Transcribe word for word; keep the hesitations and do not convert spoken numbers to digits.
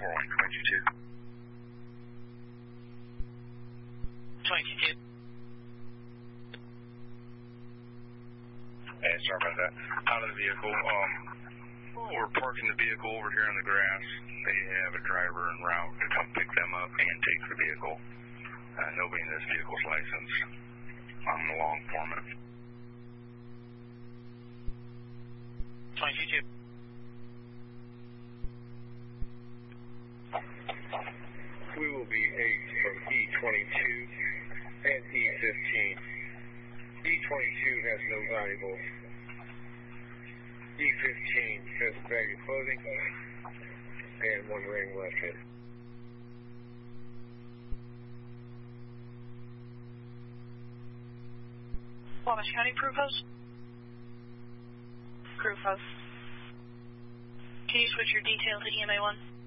four one twenty-two. twenty-two. Hey, sorry about that. Out of the vehicle. Um, we're parking the vehicle over here on the grass. They have a driver en route to come pick them up and take the vehicle. Uh, nobody in this vehicle's licensed. I'm the long foreman. twenty-two. We will be eight from E twenty-two and E fifteen. E twenty-two has no valuables. E fifteen has a bag of clothing and one ring left in. Wabash County Proof House? Proof House. Can you switch your detail to E M A one?